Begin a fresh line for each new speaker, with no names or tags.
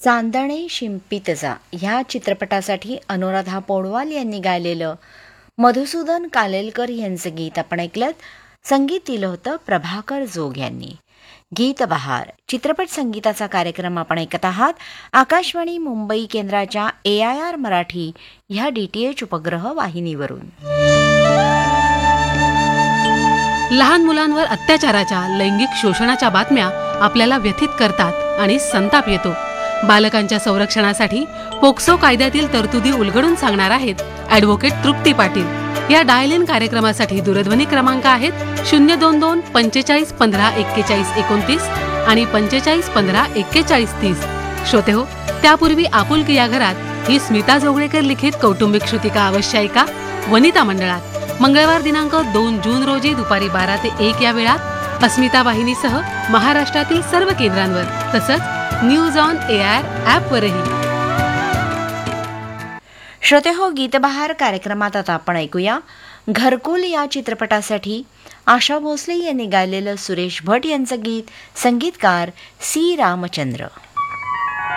चांदणे शिंपितजा ह्या चित्रपटासाठी अनुराधा पौडवाल यांनी गायलेलं मधुसूदन कालेलकर यांचं गीत आपण ऐकलं. संगीत दिलं होतं प्रभाकर जोग यांनी. गीत बहार चित्रपट संगीताचा कार्यक्रम आपण ऐकत आहात आकाशवाणी मुंबई केंद्राच्या AIR मराठी ह्या DTH उपग्रह वाहिनीवरून.
लहान मुलांवर अत्याचाराच्या, लैंगिक शोषणाच्या बातम्या आपल्याला व्यथित करतात आणि संताप येतो. बालकांच्या संरक्षणासाठी पोक्सो कायद्यातील तरतुदी उलगडून सांगणार आहेत ॲडव्होकेट तृप्ती पाटील. या डायल इन कार्यक्रमासाठी दूरध्वनी क्रमांक आहेत 022 45 15 41 29 आणि 45 15 41 30. श्रोते हो, त्यापूर्वी आपुलकी या घरात ही स्मिता जोगळेकर लिखित कौटुंबिक श्रुतिका अवश्य ऐका. वनिता मंडळात मंगळवार दिनांक 2 जून रोजी दुपारी 12 ते 1 या वेळात अस्मिता वाहिनीसह महाराष्ट्रातील सर्व केंद्रांवर, तसंच न्यूज ऑन AIR ॲपवरही.
श्रोते हो, गीतबहार कार्यक्रमात आता आपण ऐकूया घरकुल या चित्रपटासाठी आशा भोसले यांनी गायलेलं सुरेश भट यांचं गीत. संगीतकार C. रामचंद्र.